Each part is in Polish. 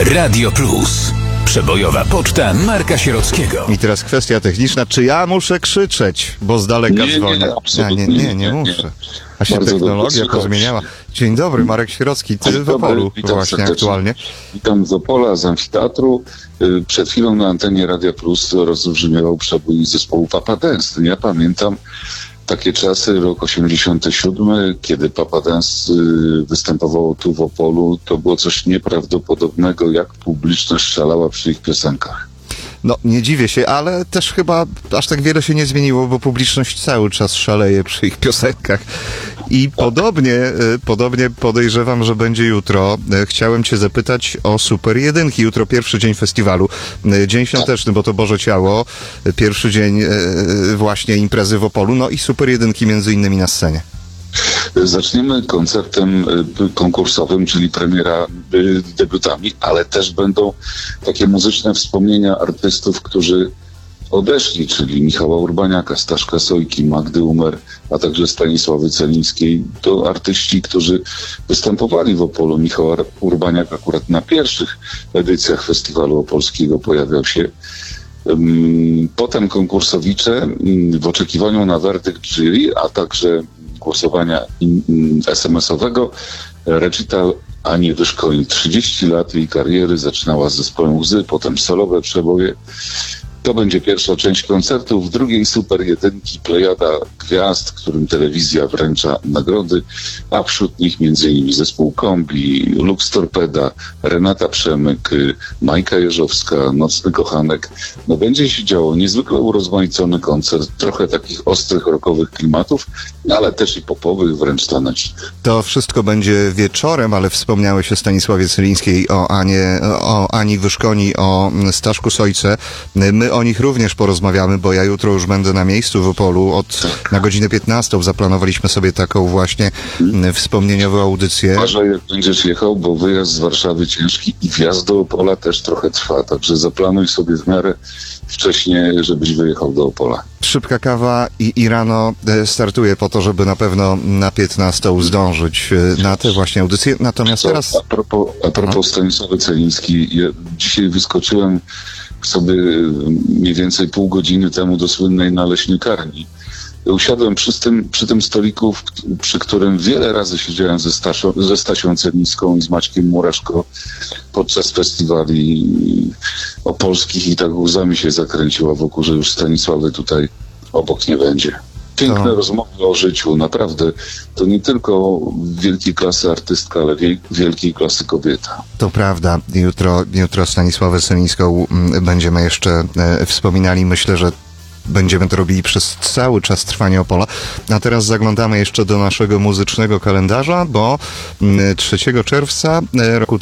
Radio Plus. Przebojowa poczta Marka Sierockiego. I teraz kwestia techniczna. Czy ja muszę krzyczeć, bo z daleka dzwonię? Nie muszę. A się Bardzo technologia pozmieniała. Dzień dobry, Marek Sierocki, ty w Opolu właśnie serdecznie. Aktualnie. Witam z Opola, z amfiteatru. Przed chwilą na antenie Radia Plus rozbrzmiewał przebój zespołu Papa Dance. Ja pamiętam takie czasy, rok 87, kiedy Papa Dance występowało tu w Opolu. To było coś nieprawdopodobnego, jak publiczność szalała przy ich piosenkach. No, nie dziwię się, ale też chyba aż tak wiele się nie zmieniło, bo publiczność cały czas szaleje przy ich piosenkach. I podobnie podejrzewam, że będzie jutro. Chciałem cię zapytać o Super Jedynki. Jutro pierwszy dzień festiwalu. Dzień świąteczny, bo to Boże Ciało. Pierwszy dzień właśnie imprezy w Opolu. No i Super Jedynki między innymi na scenie. Zaczniemy koncertem konkursowym, czyli premiera debiutami, ale też będą takie muzyczne wspomnienia artystów, którzy odeszli, czyli Michała Urbaniaka, Staszka Sojki, Magdy Umer, a także Stanisławy Celińskiej. To artyści, którzy występowali w Opolu. Michał Urbaniak akurat na pierwszych edycjach Festiwalu Opolskiego pojawiał się. Potem konkursowicze w oczekiwaniu na werdykt jury, a także głosowania SMS-owego recital Ani Wyszkoli. 30 lat jej kariery, zaczynała z zespołem Łzy, potem solowe przeboje. To będzie pierwsza część koncertu. W drugiej Super Jedynki plejada gwiazd, którym telewizja wręcza nagrody, a wśród nich m.in. zespół Kombi, Lux Torpeda, Renata Przemyk, Majka Jeżowska, Nocny Kochanek. No będzie się działo niezwykle urozmaicony koncert, trochę takich ostrych, rockowych klimatów, ale też i popowych, wręcz tanecznych. To wszystko będzie wieczorem, ale wspomniałeś o Stanisławie Celińskiej, o Ani Wyszkoni, o Staszku Sojce. My o nich również porozmawiamy, bo ja jutro już będę na miejscu w Opolu na godzinę 15. Zaplanowaliśmy sobie taką właśnie wspomnieniową audycję. Uważaj, jak będziesz jechał, bo wyjazd z Warszawy ciężki i wjazd do Opola też trochę trwa, także zaplanuj sobie w miarę wcześniej, żebyś wyjechał do Opola. Szybka kawa i rano startuję po to, żeby na pewno na 15 zdążyć na tę właśnie audycję. Natomiast teraz... A propos Stanisławy Celińskiej, ja dzisiaj wyskoczyłem sobie mniej więcej pół godziny temu do słynnej naleśnikarni. Usiadłem przy tym stoliku, przy którym wiele razy siedziałem ze Stasią Celińską i z Maćkiem Muraszko podczas festiwali opolskich i tak łzami się zakręciła wokół, że już Stanisławy tutaj obok nie będzie. Piękne rozmowy o życiu, naprawdę. To nie tylko wielkiej klasy artystka, ale wielkiej klasy kobieta. To prawda. Jutro Stanisławę Celińską będziemy jeszcze wspominali. Myślę, że będziemy to robili przez cały czas trwania Opola. A teraz zaglądamy jeszcze do naszego muzycznego kalendarza, bo 3 czerwca roku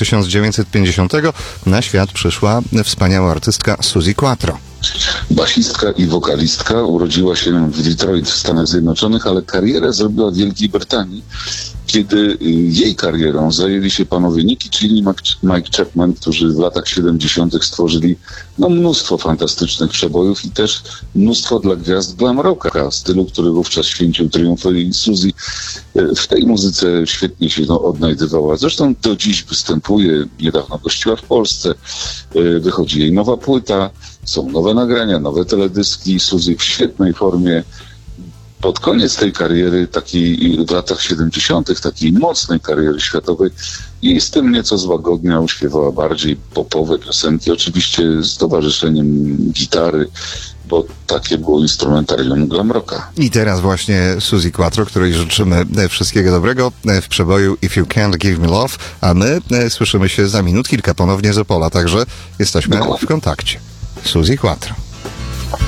1950 na świat przyszła wspaniała artystka Suzi Quatro. Basistka i wokalistka, urodziła się w Detroit w Stanach Zjednoczonych, ale karierę zrobiła w Wielkiej Brytanii, kiedy jej karierą zajęli się panowie Nicky Chili i Mike Chapman, którzy w latach 70. stworzyli mnóstwo fantastycznych przebojów i też mnóstwo dla gwiazd glam rocka, stylu, który wówczas święcił triumfy, i Suzy w tej muzyce świetnie się odnajdywała. Zresztą do dziś występuje, niedawno gościła w Polsce, wychodzi jej nowa płyta, są nowe nagrania, nowe teledyski. Suzy w świetnej formie. Pod koniec tej kariery, takiej w latach 70., takiej mocnej kariery światowej, i z tym nieco złagodniał, śpiewała bardziej popowe piosenki, oczywiście z towarzyszeniem gitary, bo takie było instrumentarium glam rocka. I teraz właśnie Suzi Quatro, której życzymy wszystkiego dobrego w przeboju If You Can't Give Me Love, a my słyszymy się za minut kilka ponownie z Opola, także jesteśmy w kontakcie. Suzi Quatro.